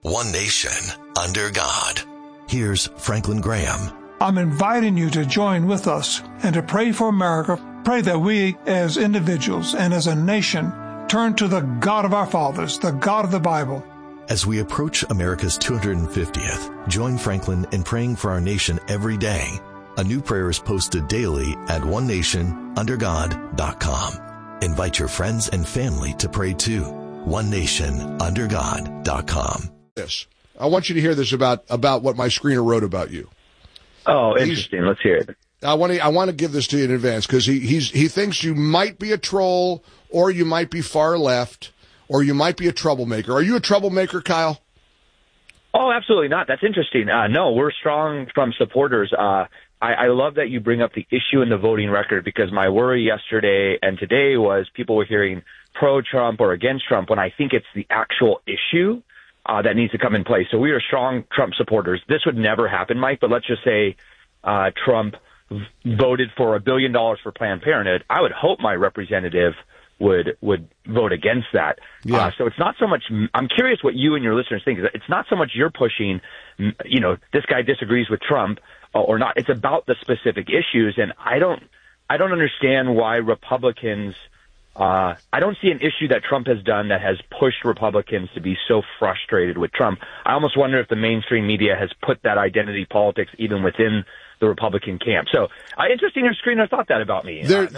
one nation, under God. Here's Franklin Graham. I'm inviting you to join with us and to pray for America. Pray that we as individuals and as a nation turn to the God of our fathers, the God of the Bible. As we approach America's 250th, join Franklin in praying for our nation every day. A new prayer is posted daily at onenationundergod.com. Invite your friends and family to pray too. onenationundergod.com. This. I want you to hear this about what my screener wrote about you. Oh, interesting. Let's hear it. I want to give this to you in advance because he thinks you might be a troll, or you might be far left, or you might be a troublemaker. Are you a troublemaker, Kyle? Oh, absolutely not. That's interesting. No, we're strong Trump supporters. I love that you bring up the issue in the voting record, because my worry yesterday and today was people were hearing pro-Trump or against Trump when I think it's the actual issue that needs to come in place. So we are strong Trump supporters. This would never happen, Mike, but let's just say Trump voted for $1 billion for Planned Parenthood. I would hope my representative would vote against that. Yeah. So it's not so much, I'm curious what you and your listeners think. It's not so much you're pushing, this guy disagrees with Trump or not. It's about the specific issues. And I don't understand why Republicans, I don't see an issue that Trump has done that has pushed Republicans to be so frustrated with Trump. I almost wonder if the mainstream media has put that identity politics even within the Republican camp. So interesting your screener thought that about me. You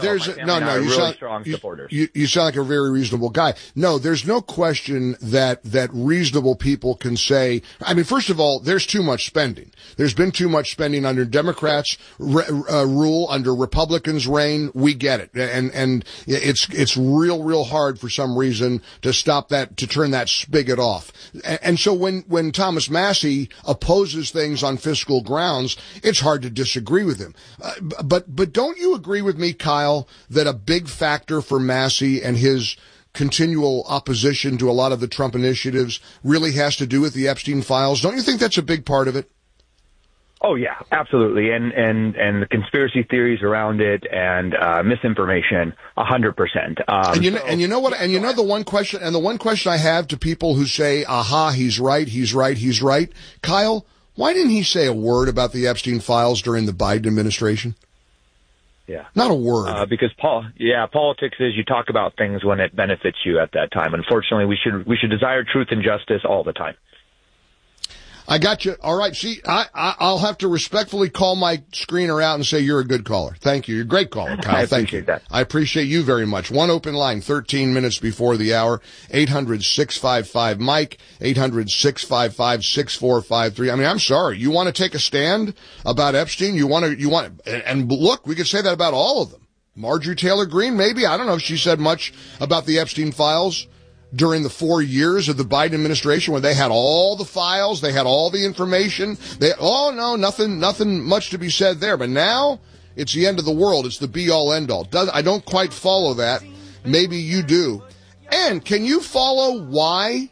sound like a very reasonable guy. No, there's no question that reasonable people can say, I mean, first of all, there's too much spending. There's been too much spending under Democrats' rule, under Republicans' reign. We get it. And it's real hard for some reason to stop that, to turn that spigot off. And so when Thomas Massie opposes things on fiscal grounds, it's hard to disagree with him. But don't you agree with me, Kyle, that a big factor for Massie and his continual opposition to a lot of the Trump initiatives really has to do with the Epstein files? Don't you think that's a big part of it? Oh yeah, absolutely. And the conspiracy theories around it and misinformation, 100%. The one question I have to people who say, aha, he's right. Kyle, why didn't he say a word about the Epstein files during the Biden administration? Yeah. Not a word. Because politics is you talk about things when it benefits you at that time. Unfortunately, we should desire truth and justice all the time. I got you. All right. See, I'll have to respectfully call my screener out and say you're a good caller. Thank you. You're a great caller, Kyle. Thank you. That. I appreciate you very much. One open line, 13 minutes before the hour, 800-655-MIKE, 800-655-6453. I mean, I'm sorry. You want to take a stand about Epstein? And look, we could say that about all of them. Marjorie Taylor Greene, maybe. I don't know if she said much about the Epstein files during the 4 years of the Biden administration when they had all the files, they had all the information. Nothing much to be said there. But now it's the end of the world. It's the be-all, end-all. I don't quite follow that. Maybe you do. And can you follow why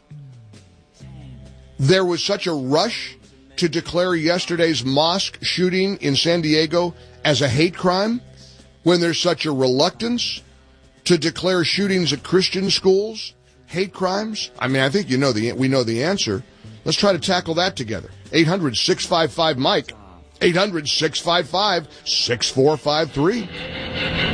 there was such a rush to declare yesterday's mosque shooting in San Diego as a hate crime when there's such a reluctance to declare shootings at Christian schools hate crimes? I mean, I think we know the answer. Let's try to tackle that together. 800-655-MIKE. 800-655-6453.